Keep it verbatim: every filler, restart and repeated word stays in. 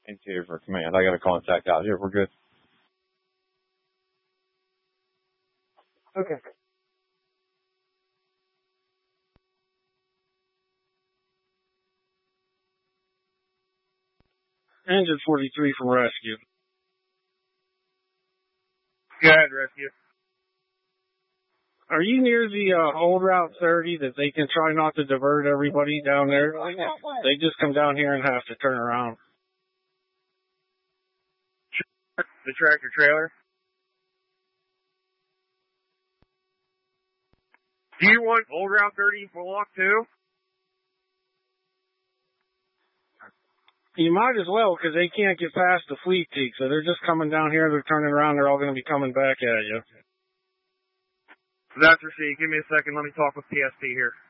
Interior for command. I got a contact out here. We're good. Okay. Engine forty-three from rescue. Go ahead, rescue. Are you near the uh, old Route thirty that they can try not to divert everybody down there? They just come down here and have to turn around. The tractor trailer. Do you want old Route thirty block too? You might as well, because they can't get past the Fleet Peak, so they're just coming down here, they're turning around, they're all going to be coming back at you. That's received. Give me a second, let me talk with P S P here.